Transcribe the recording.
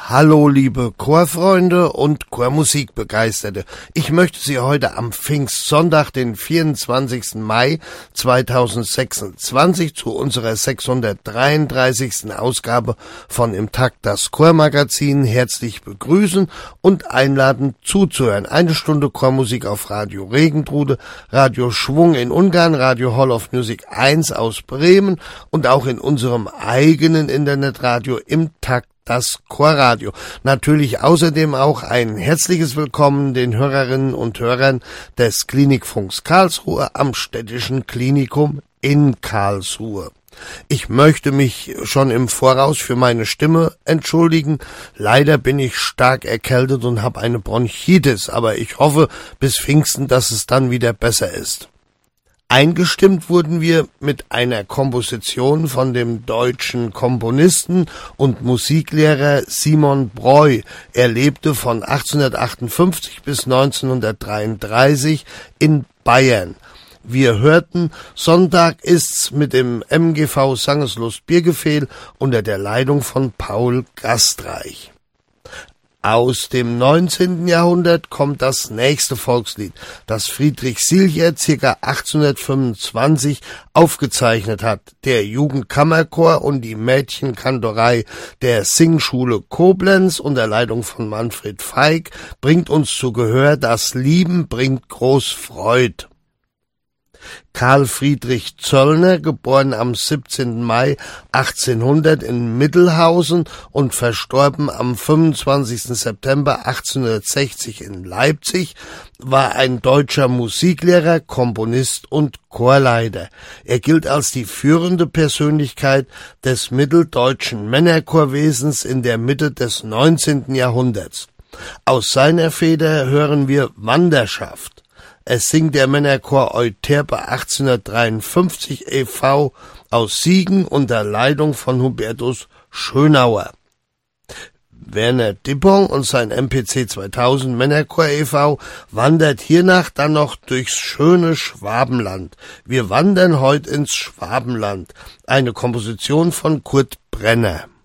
Hallo liebe Chorfreunde und Chormusikbegeisterte. Ich möchte Sie heute am Pfingstsonntag, den 24. Mai 2026, zu unserer 633. Ausgabe von Im Takt das Chormagazin herzlich begrüßen und einladen zuzuhören. Eine Stunde Chormusik auf Radio Regentrude, Radio Schwung in Ungarn, Radio Hall of Music 1 aus Bremen und auch in unserem eigenen Internetradio Im Takt das Chorradio. Natürlich außerdem auch ein herzliches Willkommen den Hörerinnen und Hörern des Klinikfunks Karlsruhe am Städtischen Klinikum in Karlsruhe. Ich möchte mich schon im Voraus für meine Stimme entschuldigen. Leider bin ich stark erkältet und habe eine Bronchitis, aber ich hoffe bis Pfingsten, dass es dann wieder besser ist. Eingestimmt wurden wir mit einer Komposition von dem deutschen Komponisten und Musiklehrer Simon Breu. Er lebte von 1858 bis 1933 in Bayern. Wir hörten Sonntag ist's mit dem MGV Sangeslust Biergefehl unter der Leitung von Paul Gastreich. Aus dem 19. Jahrhundert kommt das nächste Volkslied, das Friedrich Silcher ca. 1825 aufgezeichnet hat. Der Jugendkammerchor und die Mädchenkantorei der Singschule Koblenz unter Leitung von Manfred Feig bringt uns zu Gehör, das Lieben bringt groß Freud. Karl Friedrich Zöllner, geboren am 17. Mai 1800 in Mittelhausen und verstorben am 25. September 1860 in Leipzig, war ein deutscher Musiklehrer, Komponist und Chorleiter. Er gilt als die führende Persönlichkeit des mitteldeutschen Männerchorwesens in der Mitte des 19. Jahrhunderts. Aus seiner Feder hören wir Wanderschaft. Es singt der Männerchor Euterpe 1853 e.V. aus Siegen unter Leitung von Hubertus Schönauer. Werner Dippong und sein MPC 2000 Männerchor e.V. wandert hiernach dann noch durchs schöne Schwabenland. Wir wandern heute ins Schwabenland. Eine Komposition von Kurt Brenner.